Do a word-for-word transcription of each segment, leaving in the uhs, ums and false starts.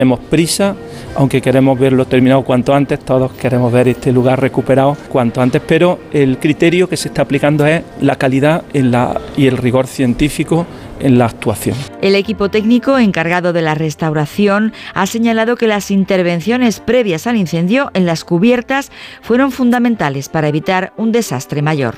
Tenemos prisa, aunque queremos verlo terminado cuanto antes, todos queremos ver este lugar recuperado cuanto antes, pero el criterio que se está aplicando es la calidad en la, y el rigor científico en la actuación. El equipo técnico encargado de la restauración ha señalado que las intervenciones previas al incendio en las cubiertas fueron fundamentales para evitar un desastre mayor.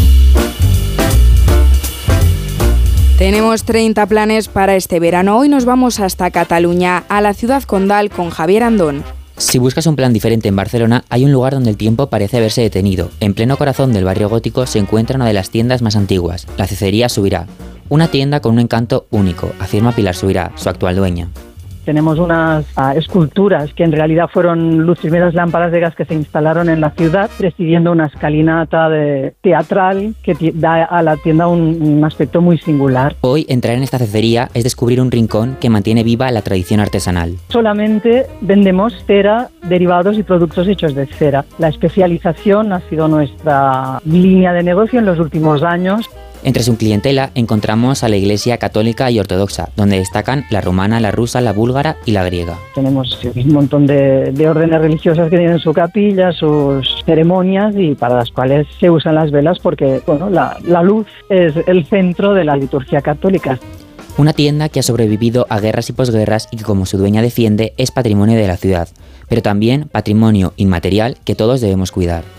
Tenemos treinta planes para este verano. Hoy nos vamos hasta Cataluña, a la ciudad condal, con Javier Andón. Si buscas un plan diferente en Barcelona, hay un lugar donde el tiempo parece haberse detenido. En pleno corazón del barrio gótico se encuentra una de las tiendas más antiguas, la Cecería Subirá. Una tienda con un encanto único, afirma Pilar Subirá, su actual dueña. Tenemos unas uh, esculturas que en realidad fueron las primeras lámparas de gas que se instalaron en la ciudad, presidiendo una escalinata de teatral que t- da a la tienda un, un aspecto muy singular. Hoy entrar en esta cecería es descubrir un rincón que mantiene viva la tradición artesanal. Solamente vendemos cera, derivados y productos hechos de cera. La especialización ha sido nuestra línea de negocio en los últimos años. Entre su clientela encontramos a la Iglesia católica y ortodoxa, donde destacan la rumana, la rusa, la búlgara y la griega. Tenemos un montón de, de órdenes religiosas que tienen su capilla, sus ceremonias y para las cuales se usan las velas porque bueno, la, la luz es el centro de la liturgia católica. Una tienda que ha sobrevivido a guerras y posguerras y que, como su dueña defiende, es patrimonio de la ciudad, pero también patrimonio inmaterial que todos debemos cuidar.